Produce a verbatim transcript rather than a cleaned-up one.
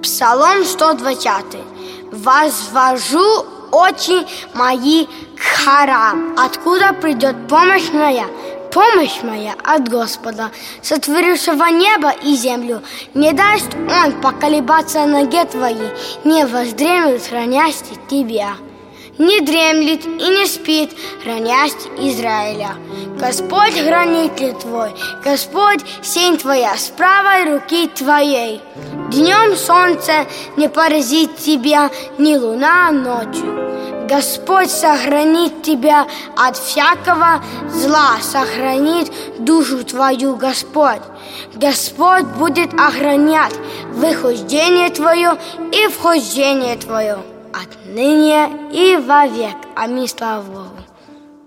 Псалом сто двадцать. «Возвожу очи мои к хорам, откуда придет помощь моя». Помощь моя от Господа, сотворившего небо и землю. Не даст Он поколебаться ноге твоей, не воздремлет, хранясь тебя. Не дремлет и не спит, хранясь Израиля. Господь хранитель твой, Господь сень твоя с правой руки твоей. Днем солнце не поразит тебя, ни луна ночью. Господь сохранит тебя от всякого зла, сохранит душу твою Господь. Господь будет охранять выхождение твое и вхождение твое отныне и вовек. Аминь. Слава Богу.